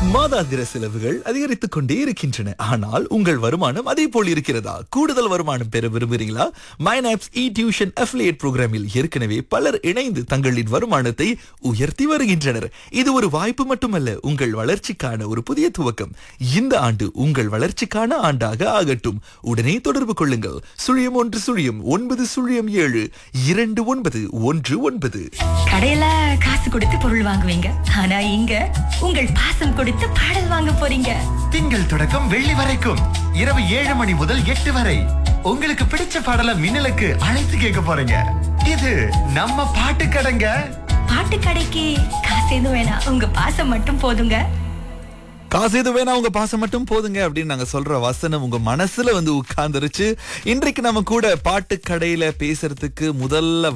மாதாந்திர செலவுகள் அதிகரித்துக் கொண்டே இருக்கின்றன. ஆனால் உங்கள் வருமானம் அதே போல் இருக்கிறதா? கூடுதல் வருமானம் பெற விரும்புகிறீங்களா? மைனாப்ஸ் இ டியூஷன் அஃபிலியேட் புரோகிராமில் ஏற்கனவே பலர் இணைந்து தங்களின் வருமானத்தை உயர்த்தி வருகின்றனர். இது ஒரு வாய்ப்பு மட்டுமல்ல, உங்கள் வளர்ச்சிக்கான ஒரு புதிய துவக்கம். இந்த ஆண்டு உங்கள் வளர்ச்சிக்கான ஆண்டாக ஆகட்டும். உடனே தொடர்பு கொள்ளுங்கள். 0109272919. கடையில காசு கொடுத்து பொருள் வாங்குவீங்க, ஆனா இங்க உங்கள் பாசம் கொடுத்து பாடல் வாங்க போறீங்க. திங்கள் தொடக்கம் வெள்ளி வரைக்கும் இரவு 7 மணி முதல் 8 வரை உங்களுக்கு பிடிச்ச பாடல மின்னலுக்கு அழைத்து கேட்க போறீங்க. இது நம்ம பாட்டு கடைங்க. பாட்டு கடைக்கு காசு எதுவும் வேணாம், உங்க பாசம் மட்டும் போதுங்க. காசு எது வேணா உங்க பாசம் மட்டும் போதுங்க அப்படின்னு நாங்க சொல்ற வசனம் உங்க மனசுல வந்து உட்கார்ந்துருச்சு. இன்றைக்கு நம்ம கூட பாட்டு கடையில பேசுறதுக்கு முதல்ல